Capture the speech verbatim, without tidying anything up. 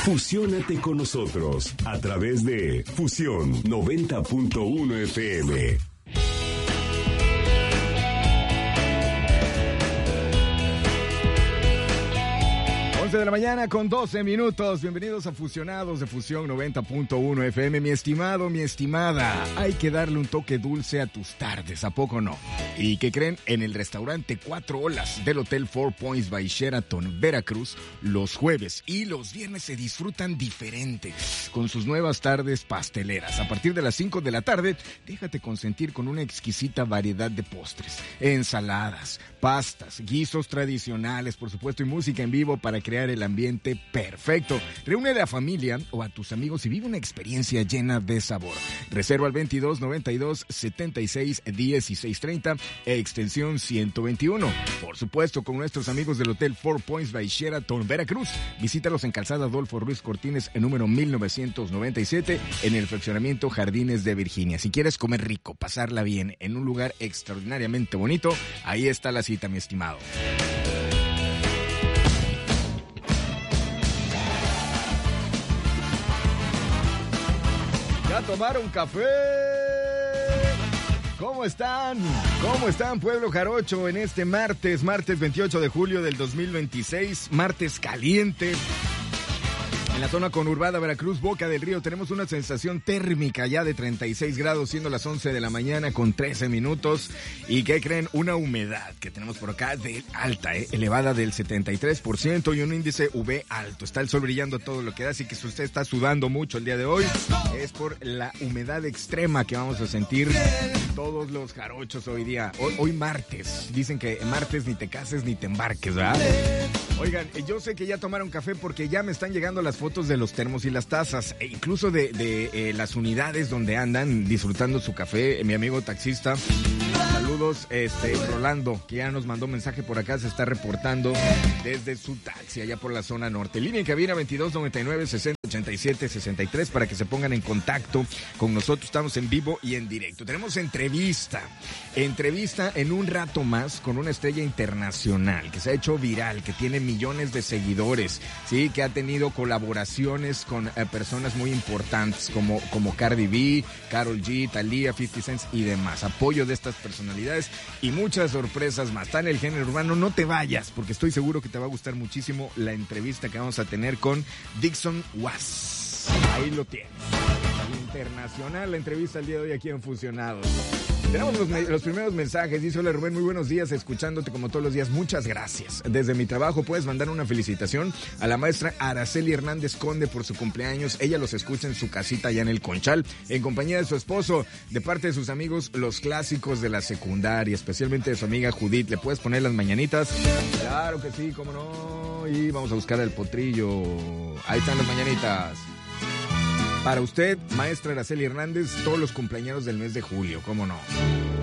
Fusiónate con nosotros a través de Fusión noventa punto uno F M. once de la mañana con doce minutos. Bienvenidos a Fusionados de Fusión noventa punto uno F M. Mi estimado, mi estimada, hay que darle un toque dulce a tus tardes, ¿a poco no? ¿Y qué creen? En el restaurante Cuatro Olas del Hotel Four Points by Sheraton, Veracruz, los jueves y los viernes se disfrutan diferente con sus nuevas tardes pasteleras. A partir de las cinco de la tarde, déjate consentir con una exquisita variedad de postres, ensaladas, pastas, guisos tradicionales, por supuesto, y música en vivo para crear el ambiente perfecto. Reúne a la familia o a tus amigos y vive una experiencia llena de sabor. Reserva al veintidós noventa y dos setenta y seis dieciséis treinta e extensión ciento veintiuno. Por supuesto, con nuestros amigos del Hotel Four Points by Sheraton, Veracruz. Visítalos en Calzada Adolfo Ruiz Cortines, en número mil novecientos noventa y siete, en el fraccionamiento Jardines de Virginia. Si quieres comer rico, pasarla bien en un lugar extraordinariamente bonito, ahí está la cita, mi estimado. ¿Ya tomaron café? ¿Cómo están? ¿Cómo están, pueblo jarocho, en este martes, martes veintiocho de julio del dos mil veintiséis, martes caliente? En la zona conurbada Veracruz, Boca del Río, tenemos una sensación térmica ya de treinta y seis grados, siendo las once de la mañana con trece minutos. ¿Y qué creen? Una humedad que tenemos por acá de alta, ¿eh? elevada del setenta y tres por ciento y un índice U V alto. Está el sol brillando todo lo que da, así que si usted está sudando mucho el día de hoy, es por la humedad extrema que vamos a sentir todos los jarochos hoy día. Hoy, hoy martes. Dicen que martes ni te cases ni te embarques, ¿verdad? Oigan, yo sé que ya tomaron café porque ya me están llegando las fotos de los termos y las tazas, e incluso de, de eh, las unidades donde andan disfrutando su café. Mi amigo taxista, saludos, este, Rolando, que ya nos mandó mensaje por acá, se está reportando desde su taxi allá por la zona norte. Línea en cabina veintidós noventa y nueve sesenta ochenta y siete sesenta y tres para que se pongan en contacto con nosotros. Estamos en vivo y en directo. Tenemos entrevista, entrevista en un rato más con una estrella internacional que se ha hecho viral, que tiene millones de seguidores, sí, que ha tenido colaboraciones con eh, personas muy importantes como, como Cardi B, Karol G, Thalía, cincuenta Cent y demás. Apoyo de estas personalidades y muchas sorpresas más. Está en el género urbano. No te vayas, porque estoy seguro que te va a gustar muchísimo la entrevista que vamos a tener con Dixon Was. Ahí lo tienes. Internacional la entrevista el día de hoy aquí en Fusionados. Tenemos los, los primeros mensajes. Dice: hola Rubén, muy buenos días, escuchándote como todos los días. Muchas gracias. Desde mi trabajo puedes mandar una felicitación a la maestra Araceli Hernández Conde por su cumpleaños. Ella los escucha en su casita allá en el Conchal, en compañía de su esposo, de parte de sus amigos los clásicos de la secundaria, especialmente de su amiga Judith. ¿Le puedes poner las mañanitas? Claro que sí, cómo no. Y vamos a buscar el potrillo. Ahí están las mañanitas. Para usted, maestra Araceli Hernández, todos los cumpleaños del mes de julio, ¿cómo no?